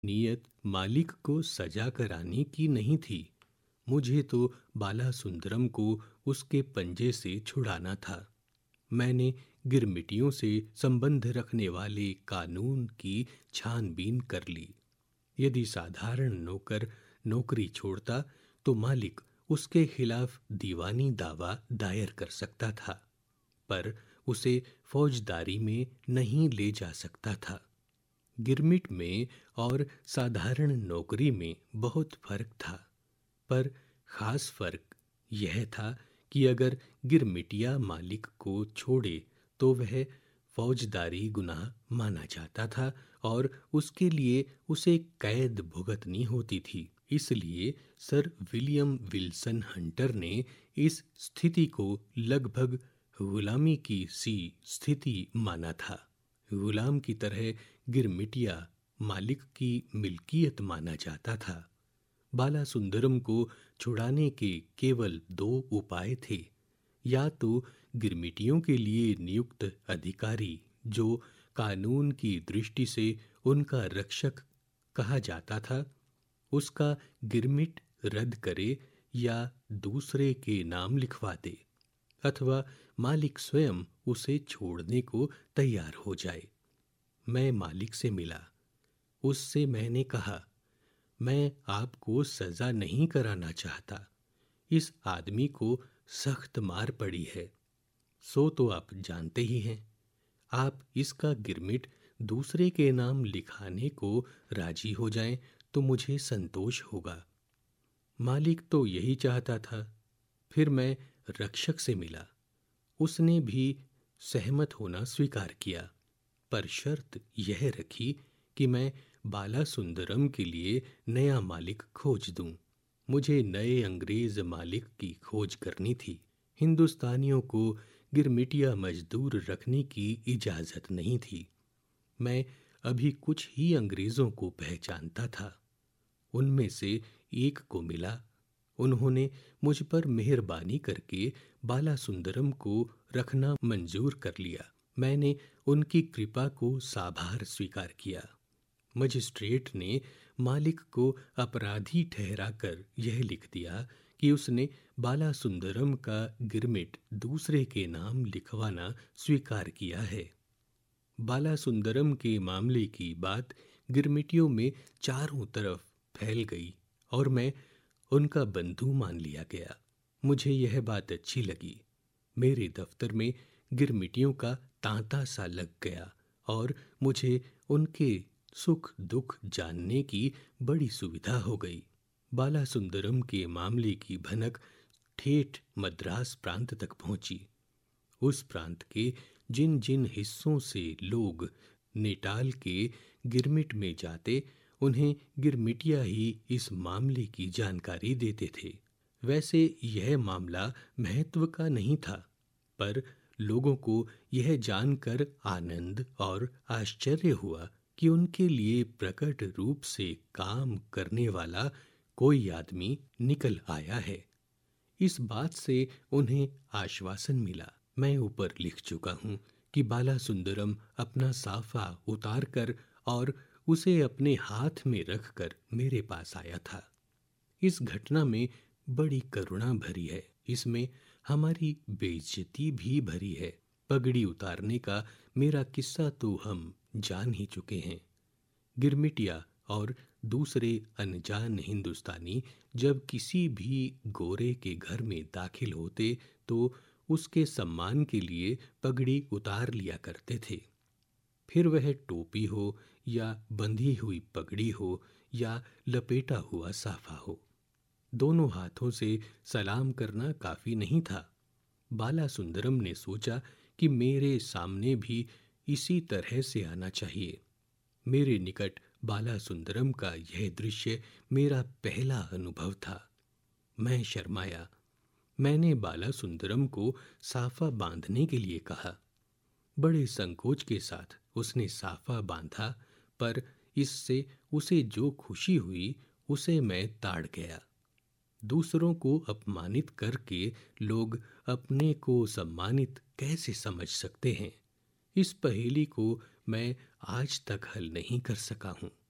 नीयत मालिक को सजा कराने की नहीं थी। मुझे तो बालासुंदरम को उसके पंजे से छुड़ाना था। मैंने गिरमिटियों से संबंध रखने वाले कानून की छानबीन कर ली। यदि साधारण नौकर नौकरी छोड़ता तो मालिक उसके खिलाफ दीवानी दावा दायर कर सकता था, पर उसे फौजदारी में नहीं ले जा सकता था। गिरमिट में और साधारण नौकरी में बहुत फर्क था, पर खास फर्क यह था कि अगर गिरमिटिया मालिक को छोड़े तो वह फौजदारी गुनाह माना जाता था और उसके लिए उसे कैद भुगतनी होती थी। इसलिए सर विलियम विल्सन हंटर ने इस स्थिति को लगभग गुलामी की सी स्थिति माना था। गुलाम की तरह गिरमिटिया मालिक की मिल्कियत माना जाता था। बालासुंदरम को छुड़ाने के केवल दो उपाय थे। या तो गिरमिटियों के लिए नियुक्त अधिकारी, जो कानून की दृष्टि से उनका रक्षक कहा जाता था, उसका गिरमिट रद्द करे या दूसरे के नाम लिखवा दे, अथवा मालिक स्वयं उसे छोड़ने को तैयार हो जाए। मैं मालिक से मिला। उससे मैंने कहा, मैं आपको सजा नहीं कराना चाहता। इस आदमी को सख्त मार पड़ी है, सो तो आप जानते ही हैं। आप इसका गिरमिट दूसरे के नाम लिखाने को राजी हो जाएं तो मुझे संतोष होगा। मालिक तो यही चाहता था। फिर मैं रक्षक से मिला। उसने भी सहमत होना स्वीकार किया, पर शर्त यह रखी कि मैं बालासुंदरम के लिए नया मालिक खोज दूं। मुझे नए अंग्रेज मालिक की खोज करनी थी। हिंदुस्तानियों को गिरमिटिया मजदूर रखने की इजाजत नहीं थी। मैं अभी कुछ ही अंग्रेजों को पहचानता था। उनमें से एक को मिला। उन्होंने मुझ पर मेहरबानी करके बालासुंदरम को रखना मंजूर कर लिया। मैंने उनकी कृपा को साभार स्वीकार किया। मजिस्ट्रेट ने मालिक को अपराधी ठहराकर यह लिख दिया कि उसने बालासुंदरम का गिरमिट दूसरे के नाम लिखवाना स्वीकार किया है। बालासुंदरम के मामले की बात गिरमिटियों में चारों तरफ फैल गई और मैं उनका बंधु मान लिया गया। मुझे यह बात अच्छी लगी। मेरे दफ्तर में गिरमिटियों का तांता सा लग गया और मुझे उनके सुख दुख जानने की बड़ी सुविधा हो गई। बालासुंदरम के मामले की भनक ठेठ मद्रास प्रांत तक पहुंची। उस प्रांत के जिन जिन हिस्सों से लोग नेटाल के गिरमिट में जाते, उन्हें गिरमिटिया ही इस मामले की जानकारी देते थे। वैसे यह मामला महत्व का नहीं था, पर लोगों को यह जानकर आनंद और आश्चर्य हुआ कि उनके लिए प्रकट रूप से काम करने वाला कोई आदमी निकल आया है। इस बात से उन्हें आश्वासन मिला। मैं ऊपर लिख चुका हूं कि बालासुंदरम अपना साफा उतार कर और उसे अपने हाथ में रखकर मेरे पास आया था। इस घटना में बड़ी करुणा भरी है। इसमें हमारी बेइज्जती भी भरी है। पगड़ी उतारने का मेरा किस्सा तो हम जान ही चुके हैं। गिरमिटिया और दूसरे अनजान हिंदुस्तानी जब किसी भी गोरे के घर में दाखिल होते तो उसके सम्मान के लिए पगड़ी उतार लिया करते थे। फिर वह टोपी हो या बंधी हुई पगड़ी हो या लपेटा हुआ साफा हो, दोनों हाथों से सलाम करना काफी नहीं था। बालासुंदरम ने सोचा कि मेरे सामने भी इसी तरह से आना चाहिए। मेरे निकट बालासुंदरम का यह दृश्य मेरा पहला अनुभव था। मैं शर्माया। मैंने बालासुंदरम को साफा बांधने के लिए कहा। बड़े संकोच के साथ उसने साफा बांधा, पर इससे उसे जो खुशी हुई उसे मैं ताड़ गया। दूसरों को अपमानित करके लोग अपने को सम्मानित कैसे समझ सकते हैं? इस पहेली को मैं आज तक हल नहीं कर सका हूं।